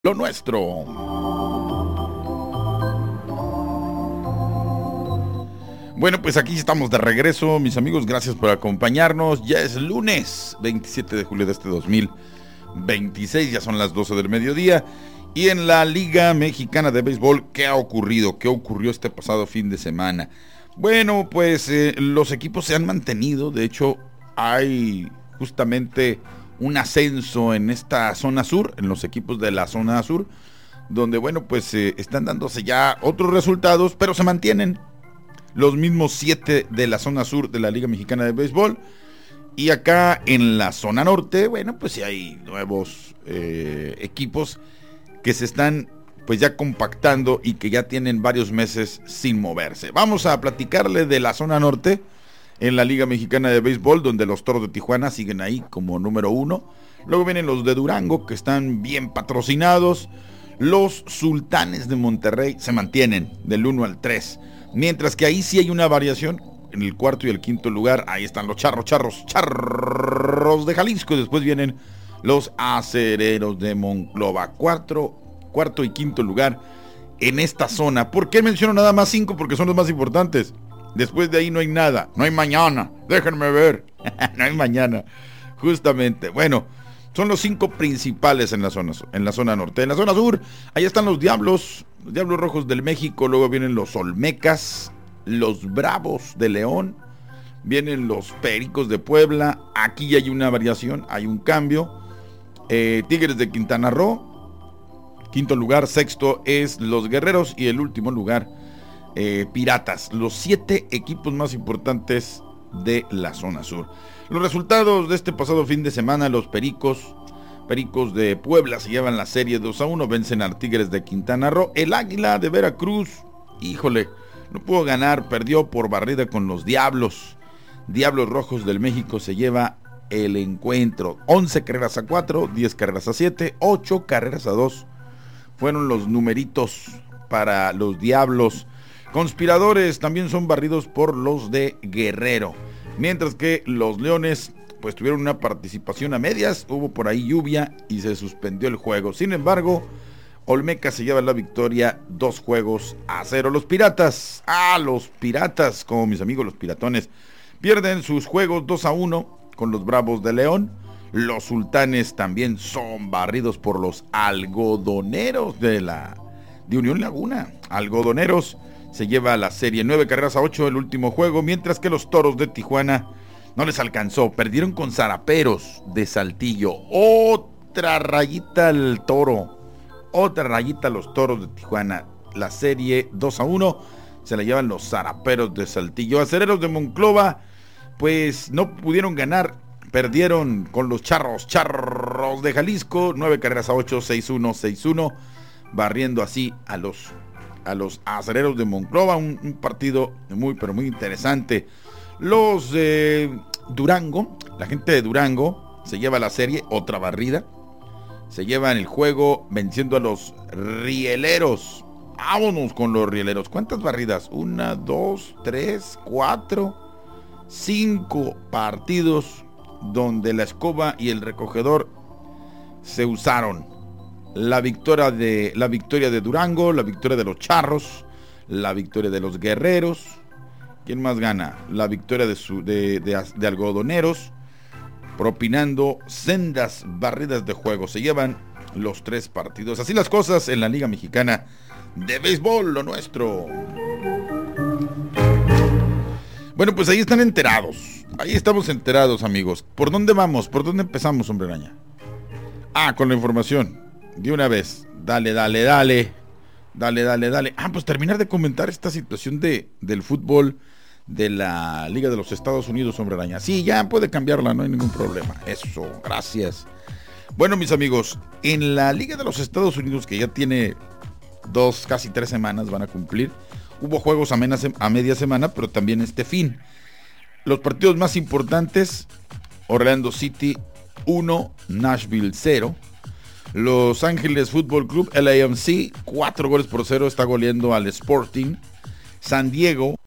Lo nuestro. Bueno, pues aquí estamos de regreso, mis amigos, gracias por acompañarnos. Ya es lunes 27 de julio de este 2026, ya son las 12 del mediodía. Y en la Liga Mexicana de Béisbol, ¿qué ha ocurrido? ¿Qué ocurrió este pasado fin de semana? Bueno, pues los equipos se han mantenido, de hecho hay justamente un ascenso en esta zona sur, en los equipos de la zona sur, donde bueno, pues están dándose ya otros resultados, pero se mantienen los mismos 7 de la zona sur de la Liga Mexicana de Béisbol. Y acá en la zona norte, bueno, pues sí hay nuevos equipos que se están pues ya compactando y que ya tienen varios meses sin moverse. Vamos a platicarle de la zona norte en la Liga Mexicana de Béisbol, donde los Toros de Tijuana siguen ahí como número 1. Luego vienen los de Durango, que están bien patrocinados. Los Sultanes de Monterrey se mantienen del 1 al 3. Mientras que ahí sí hay una variación. En el cuarto y el quinto lugar, ahí están los Charros de Jalisco. Después vienen los Acereros de Monclova. Cuarto y quinto lugar en esta zona. ¿Por qué menciono nada más 5? Porque son los más importantes. Después de ahí no hay nada, no hay mañana, déjenme ver, no hay mañana, justamente. Bueno, son los 5 principales en la zona norte. En la zona sur, ahí están los Diablos Rojos del México, luego vienen los Olmecas, los Bravos de León, vienen los Pericos de Puebla, aquí hay una variación, hay un cambio. Tigres de Quintana Roo, quinto lugar, sexto es los Guerreros y el último lugar, Piratas, los 7 equipos más importantes de la zona sur. Los resultados de este pasado fin de semana: los Pericos de Puebla se llevan la serie 2-1, vencen a Tigres de Quintana Roo. El Águila de Veracruz, híjole, no pudo ganar, perdió por barrida con los Diablos Rojos del México, se lleva el encuentro, 11 carreras a 4, 10 carreras a 7, 8 carreras a 2 fueron los numeritos para los Diablos. Conspiradores también son barridos por los de Guerrero, mientras que los Leones pues tuvieron una participación a medias, hubo por ahí lluvia y se suspendió el juego. Sin embargo, Olmeca se lleva la victoria 2-0. Los Piratas, como mis amigos los piratones, pierden sus juegos 2-1 con los Bravos de León. Los Sultanes también son barridos por los Algodoneros de Unión Laguna. Algodoneros se lleva la serie 9 carreras a 8 el último juego, mientras que los Toros de Tijuana no les alcanzó, perdieron con Zaraperos de Saltillo. Otra rayita al Toro, otra rayita a los Toros de Tijuana. La serie 2-1 se la llevan los Zaraperos de Saltillo. Acereros de Monclova pues no pudieron ganar, perdieron con los Charros de Jalisco, 9 carreras a 8, 6-1, barriendo así a los Acereros de Monclova. Un partido muy pero muy interesante. Los Durango, la gente de Durango se lleva la serie, otra barrida. Se llevan el juego venciendo a los Rieleros. Vámonos con los Rieleros. ¿Cuántas barridas? 1, 2, 3, 4, 5 partidos donde la escoba y el recogedor se usaron. La victoria de Durango, la victoria de los Charros, la victoria de los Guerreros. ¿Quién más gana? La victoria de Algodoneros, propinando sendas barridas de juego. Se llevan los 3 partidos. Así las cosas en la Liga Mexicana de Béisbol, lo nuestro. Bueno, pues ahí están enterados. Ahí estamos enterados, amigos. ¿Por dónde vamos? ¿Por dónde empezamos, hombre araña? Con la información. De una vez. Dale. Pues terminar de comentar esta situación del fútbol de la Liga de los Estados Unidos, hombre araña. Sí, ya puede cambiarla, no hay ningún problema. Eso, gracias. Bueno, mis amigos, en la Liga de los Estados Unidos, que ya tiene casi 3 semanas van a cumplir, hubo juegos a media semana, pero también este fin. Los partidos más importantes: Orlando City 1, Nashville 0. Los Ángeles Fútbol Club, LAFC, 4-0 está goleando al Sporting. San Diego